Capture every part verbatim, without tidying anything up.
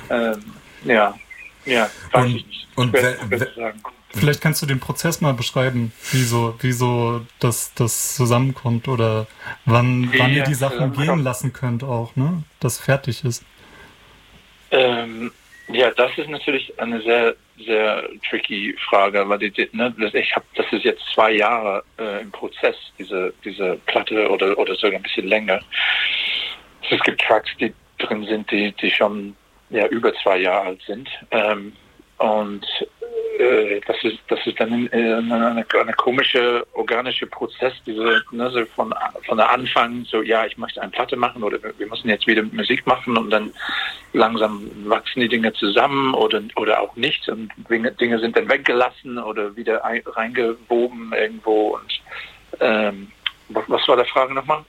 ähm, ja, ja, weiß und, ich nicht. Und schwer, wenn, schwer zu sagen. Vielleicht kannst du den Prozess mal beschreiben, wieso, wieso das, das zusammenkommt oder wann, wann ihr die Sachen gehen lassen könnt auch, ne? Dass fertig ist. Ähm, ja, das ist natürlich eine sehr, sehr tricky Frage, weil die, ne, ich habe, das ist jetzt zwei Jahre äh, im Prozess, diese, diese Platte oder, oder sogar ein bisschen länger. Es gibt Tracks, die drin sind, die, die schon ja über zwei Jahre alt sind. Ähm, und äh, das ist das ist dann äh, eine, eine komische organische Prozess, diese ne, so von von der Anfang so ja ich möchte eine Platte machen oder wir müssen jetzt wieder Musik machen und dann langsam wachsen die Dinge zusammen oder oder auch nicht und Dinge, Dinge sind dann weggelassen oder wieder ein, reingewoben irgendwo und ähm, was, was war der Frage nochmal?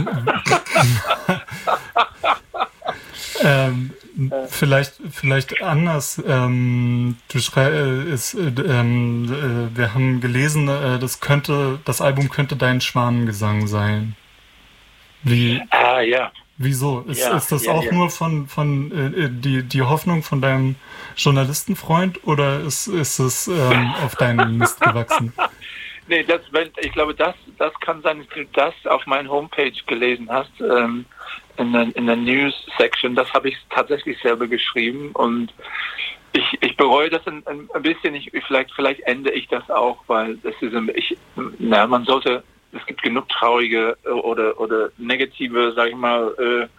ähm, vielleicht, vielleicht anders. Ähm, du schrei- äh, ist, äh, ähm, äh, wir haben gelesen, äh, das könnte, das Album könnte dein Schwanengesang sein. Wie? Ah ja. Wieso? Ist, ja, ist das ja, auch ja. nur von, von äh, die, die Hoffnung von deinem Journalistenfreund oder ist, ist es ähm, auf deinen Mist gewachsen? Nee, das, wenn, ich glaube, das, das kann sein, dass du das auf meiner Homepage gelesen hast, ähm, in der, in der News-Section. Das habe ich tatsächlich selber geschrieben und ich, ich bereue das ein, ein bisschen. Ich, vielleicht, vielleicht ende ich das auch, weil das ist, ich, na, man sollte, es gibt genug traurige oder, oder negative, sag ich mal,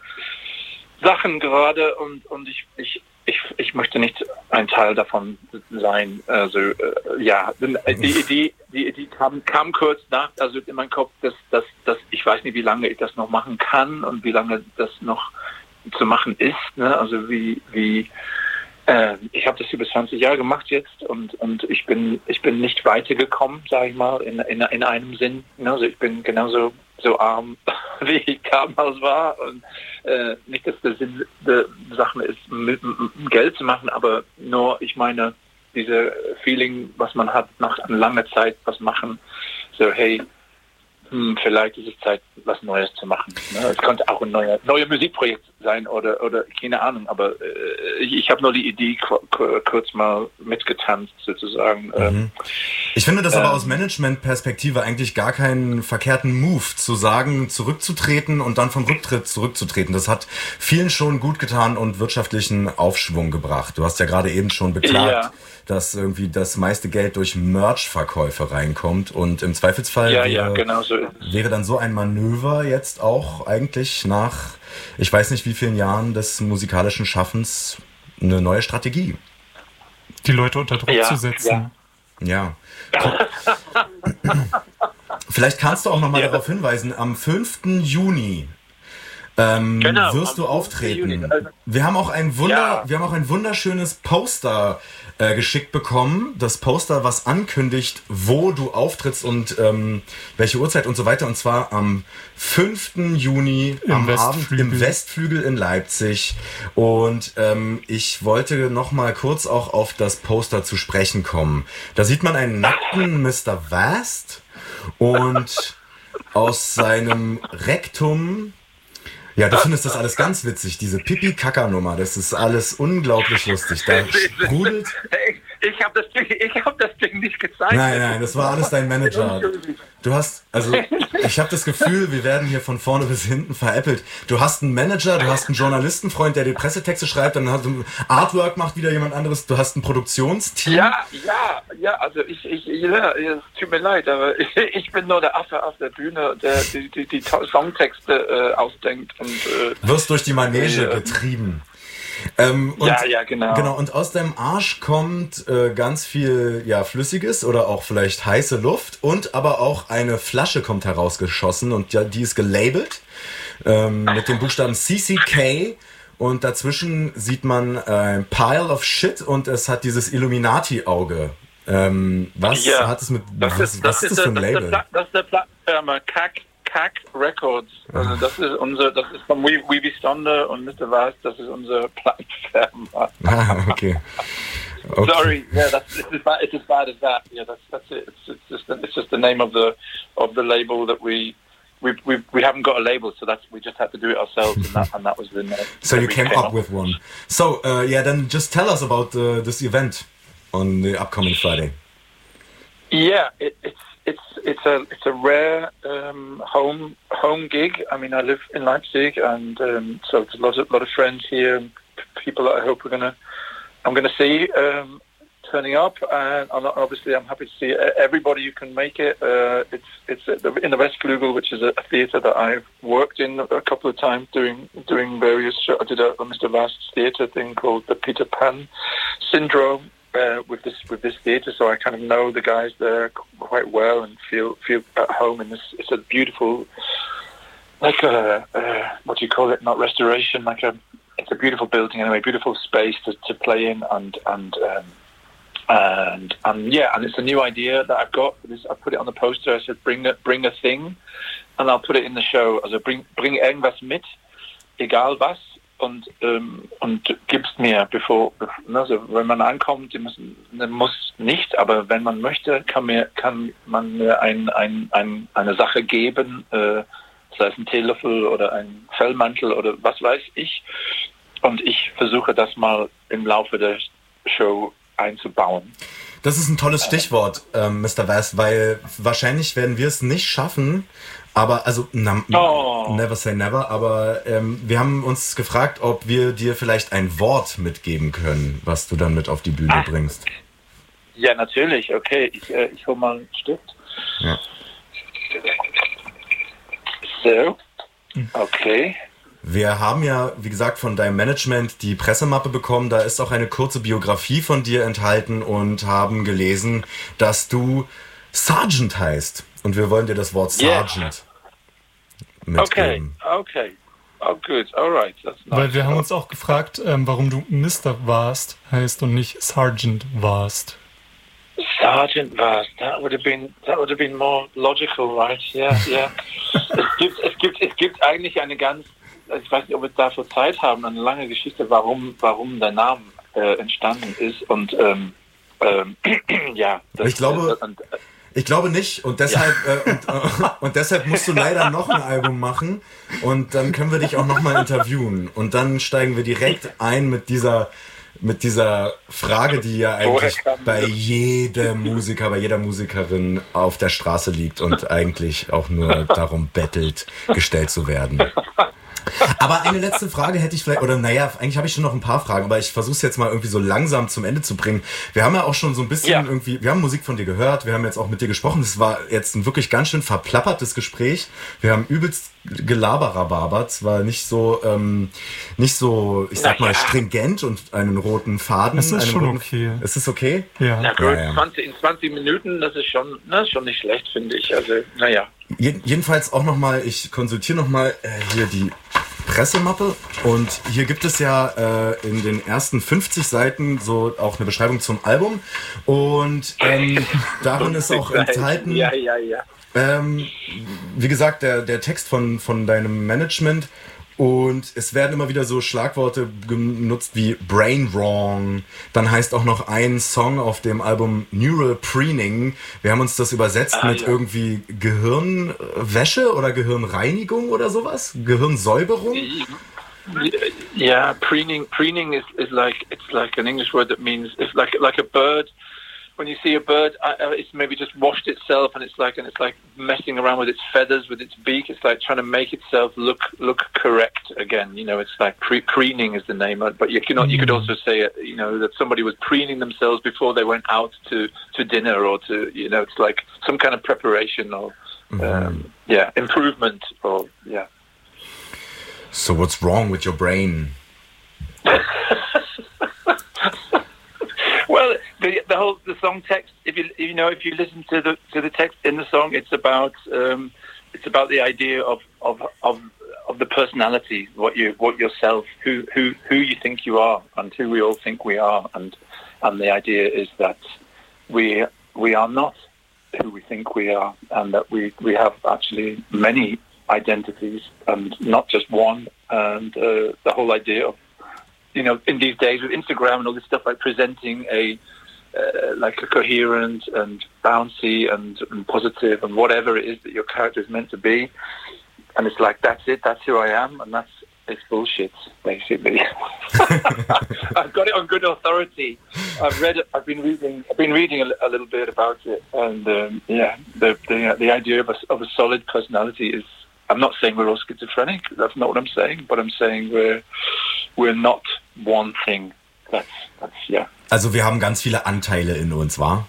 äh, Sachen gerade und, und ich, ich, ich, ich möchte nicht ein Teil davon sein. Also, äh, ja, die Idee, die Idee kam, kam kurz nach, also in meinem Kopf, dass, dass, dass ich weiß nicht, wie lange ich das noch machen kann und wie lange das noch zu machen ist. Ne? Also wie, wie äh, ich habe das über zwanzig Jahre gemacht jetzt und, und ich bin ich bin nicht weitergekommen, sage ich mal, in, in, in einem Sinn. Ne? Also ich bin genauso so arm, wie ich damals war und äh, nicht, dass der Sinn der Sache ist, mit, mit Geld zu machen, aber nur, ich meine, diese Feeling, was man hat nach einer langen Zeit, was machen, so hey, hm, vielleicht ist es Zeit, was Neues zu machen. Ne? Es könnte auch ein neuer, neues Musikprojekt sein oder, oder keine Ahnung, aber äh, ich, ich habe nur die Idee k- k- kurz mal mitgetanzt sozusagen. Mhm. Ich finde das ähm, aber aus Management-Perspektive eigentlich gar keinen verkehrten Move, zu sagen, zurückzutreten und dann vom Rücktritt zurückzutreten. Das hat vielen schon gut getan und wirtschaftlichen Aufschwung gebracht. Du hast ja gerade eben schon beklagt, ja. dass irgendwie das meiste Geld durch Merch-Verkäufe reinkommt und im Zweifelsfall ja, wäre, ja, genau so ist es. wäre dann so ein Manöver jetzt auch eigentlich nach, ich weiß nicht wie vielen Jahren des musikalischen Schaffens, eine neue Strategie. Die Leute unter Druck ja, zu setzen. Ja. ja. Vielleicht kannst du auch nochmal ja. darauf hinweisen, am fünften Juni Ähm, genau, wirst du auftreten. Wir haben auch ein Wunder, ja. wir haben auch ein wunderschönes Poster äh, geschickt bekommen. Das Poster, was ankündigt, wo du auftrittst und ähm, welche Uhrzeit und so weiter. Und zwar am fünften Juni Im am Westflügel. Abend im Westflügel in Leipzig. Und ähm, ich wollte noch mal kurz auch auf das Poster zu sprechen kommen. Da sieht man einen nackten Mister Vast und aus seinem Rektum. Ja, du findest das alles ganz witzig, diese Pipi-Kaka-Nummer, das ist alles unglaublich lustig. Da sprudelt... Ich habe das, Ding, ich hab das Ding nicht gezeigt. Nein, nein, das war alles dein Manager. Du hast, also ich habe das Gefühl, wir werden hier von vorne bis hinten veräppelt. Du hast einen Manager, du hast einen Journalistenfreund, der dir Pressetexte schreibt, dann hast du Artwork macht wieder jemand anderes, du hast ein Produktionsteam. Ja, ja, ja, also ich, ich ja, es tut mir leid, aber ich, ich bin nur der Affe auf der Bühne, der die, die, die Songtexte äh, ausdenkt. Und äh, wirst durch die Manege äh, getrieben. Ähm, und, ja, ja, genau. Genau, und aus deinem Arsch kommt äh, ganz viel ja, Flüssiges oder auch vielleicht heiße Luft und aber auch eine Flasche kommt herausgeschossen und ja, die ist gelabelt ähm, mit dem Buchstaben C C K und dazwischen sieht man ein Pile of Shit und es hat dieses Illuminati-Auge. Ähm, was ja, hat es mit, das was, ist, was das ist das für ein das Label? Ist der, das ist der Plattenfirma Kack Kack Records. Also das ist unser, das ist von Weeby Sonder und Mister Vast, das ist unser Plattenfirma. Ah, okay. okay. Sorry, yeah, that's it's as bad, it's as bad as that. Yeah, that's that's it. It's, it's just it's just the name of the of the label that we we we we haven't got a label, so that's we just had to do it ourselves, and that and that was the. Uh, so you came up with one. So uh, yeah, then just tell us about uh, this event on the upcoming Friday. Yeah, it, it's it's it's a it's a rare um, home home gig. I mean, I live in Leipzig, and um, so it's a lot of lot of friends here, people that I hope we're gonna I'm gonna see. Um, turning up, and obviously I'm happy to see everybody who can make it. Uh, it's it's in the Westflügel, which is a theatre that I've worked in a couple of times doing doing various shows. I did a, a Mister Vast's theatre thing called the Peter Pan Syndrome uh, with this with this theatre, so I kind of know the guys there quite well and feel feel at home in this. It's a beautiful, like a uh, what do you call it? Not restoration, like a it's a beautiful building anyway, beautiful space to, to play in, and and. Um, And and yeah, and it's a new idea that I've got. This, I put it on the poster. I said, bring a, bring a thing, and I'll put it in the show. Also bring bring irgendwas mit, egal was, und ähm, und gib's mir, bevor. Also wenn man ankommt, die müssen, man muss nicht, aber wenn man möchte, kann mir kann man mir ein, ein, ein eine Sache geben, äh, sei es ein Teelöffel oder ein Fellmantel oder was weiß ich. Und ich versuche das mal im Laufe der Show einzubauen. Das ist ein tolles Stichwort, ähm, Mister Vast, weil wahrscheinlich werden wir es nicht schaffen, aber, also, na, oh. never say never, aber ähm, wir haben uns gefragt, ob wir dir vielleicht ein Wort mitgeben können, was du dann mit auf die Bühne ah. bringst. Ja, natürlich, okay, ich, äh, ich hol mal einen Stift. Ja. So, okay. Wir haben ja, wie gesagt, von deinem Management die Pressemappe bekommen. Da ist auch eine kurze Biografie von dir enthalten und haben gelesen, dass du Sergeant heißt. Und wir wollen dir das Wort Sergeant yeah. mitgeben. Okay, okay. Oh, good. All right. That's nice. Weil wir haben uns auch gefragt, ähm, warum du Mister Vast heißt und nicht Sergeant Vast. Sergeant Vast. That would have been that would have been more logical, right? Yeah, yeah. es gibt es gibt es gibt eigentlich eine ganz Ich weiß nicht, ob wir dafür Zeit haben, eine lange Geschichte, warum, warum der Name äh, entstanden ist. Und ähm, ähm, ja. Das, ich glaube, äh, und, äh, ich glaube nicht. Und deshalb, ja. äh, und, äh, und deshalb musst du leider noch ein Album machen. Und dann können wir dich auch nochmal interviewen. Und dann steigen wir direkt ein mit dieser, mit dieser Frage, die ja eigentlich bei jedem Musiker, bei jeder Musikerin auf der Straße liegt und eigentlich auch nur darum bettelt, gestellt zu werden. Aber eine letzte Frage hätte ich vielleicht, oder naja, eigentlich habe ich schon noch ein paar Fragen, aber ich versuche es jetzt mal irgendwie so langsam zum Ende zu bringen. Wir haben ja auch schon so ein bisschen ja. irgendwie, wir haben Musik von dir gehört, wir haben jetzt auch mit dir gesprochen. Es war jetzt ein wirklich ganz schön verplappertes Gespräch. Wir haben übelst gelaberababert, zwar nicht so, ähm, nicht so, ich sag mal, stringent und einen roten Faden. Es ist schon roten, okay. Ist es okay? Ja. Na gut, ja, ja. zwanzig, in zwanzig Minuten, das ist schon, das ist schon nicht schlecht, finde ich. Also, naja. Jedenfalls auch nochmal, ich konsultiere nochmal äh, hier die Pressemappe und hier gibt es ja äh, in den ersten fünfzig Seiten so auch eine Beschreibung zum Album und ähm, darin ist auch enthalten, ja, ja, ja. Ähm, wie gesagt, der, der Text von, von deinem Management und es werden immer wieder so Schlagworte genutzt wie Brain Wrong. Dann heißt auch noch ein Song auf dem Album Neural Preening. Wir haben uns das übersetzt ah, mit ja. irgendwie Gehirnwäsche oder Gehirnreinigung oder sowas? Gehirnsäuberung? Yeah, preening. Preening is, is like it's like an English word that means it's like like a bird. When you see a bird, uh, it's maybe just washed itself, and it's like and it's like messing around with its feathers, with its beak. It's like trying to make itself look look correct again. You know, it's like pre- preening is the name. But you can you could also say, you know, that somebody was preening themselves before they went out to, to dinner or to, you know, it's like some kind of preparation or um, mm-hmm. yeah improvement or yeah. So what's wrong with your brain? Well, the the whole the song text. If you you know if you listen to the to the text in the song, it's about um, it's about the idea of, of of of the personality, what you what yourself, who who who you think you are, and who we all think we are, and and the idea is that we we are not who we think we are, and that we we have actually many identities and not just one, and uh, the whole idea of, you know, in these days with Instagram and all this stuff, like presenting a uh, like a coherent and bouncy and, and positive and whatever it is that your character is meant to be. And it's like, that's it, that's who I am, and that's it's bullshit, basically. I've got it on good authority. I've read it. I've been reading. I've been reading a, a little bit about it, and um, yeah, the the the idea of a of a solid personality is. I'm not saying we're all schizophrenic. That's not what I'm saying. But I'm saying we're we're not one thing. That's that's yeah. Also wir haben ganz viele Anteile in uns, wa?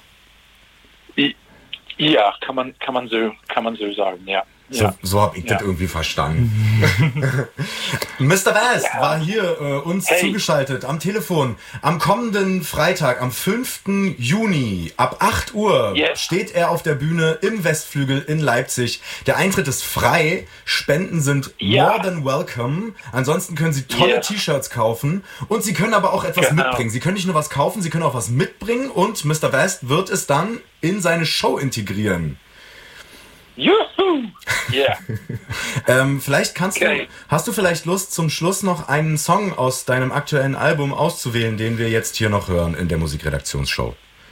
Ja, kann man kann man so kann man so sagen, ja. So, ja. so habe ich ja. das irgendwie verstanden. Mister West ja. war hier äh, uns hey. zugeschaltet am Telefon. Am kommenden Freitag, am fünften Juni, ab acht Uhr yes. steht er auf der Bühne im Westflügel in Leipzig. Der Eintritt ist frei, Spenden sind ja. more than welcome. Ansonsten können Sie tolle yes. T-Shirts kaufen und Sie können aber auch etwas genau. mitbringen. Sie können nicht nur was kaufen, Sie können auch was mitbringen und Mister West wird es dann in seine Show integrieren. Juhu! Yeah. ähm, vielleicht kannst okay. du, hast du vielleicht Lust, zum Schluss noch einen Song aus deinem aktuellen Album auszuwählen, den wir jetzt hier noch hören in der Musikredaktionsshow?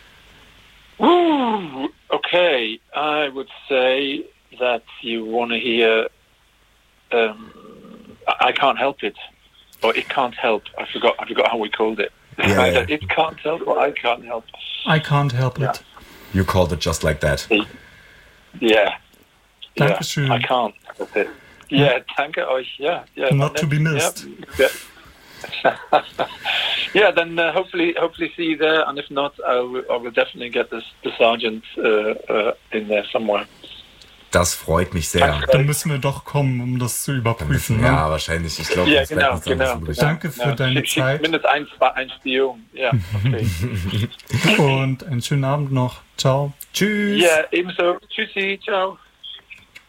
Ooh, okay, I would say that you want to hear um, I Can't Help It, or It Can't Help. I forgot. I forgot how we called it. Yeah, yeah. It Can't Help, or I Can't Help. I Can't Help It. Yeah. You called it just like that. Yeah. Dankeschön. Yeah, I can't. That's it. Yeah, danke euch. Yeah, yeah. Not to be missed. Yeah, yeah. yeah then uh, hopefully, hopefully see you there, and if not, I will, I will definitely get this, the sergeant uh, uh, in there somewhere. Das freut mich sehr. Dann müssen wir doch kommen, um das zu überprüfen. Müssen, ne? Ja, wahrscheinlich. Ich glaube, ja, das genau, wird genau, genau. Danke für ja. deine Schick, Zeit. Mindestens ein, ein Spion. Ja, okay. Und einen schönen Abend noch. Ciao. Tschüss. Ja, ebenso. Tschüssi. Ciao.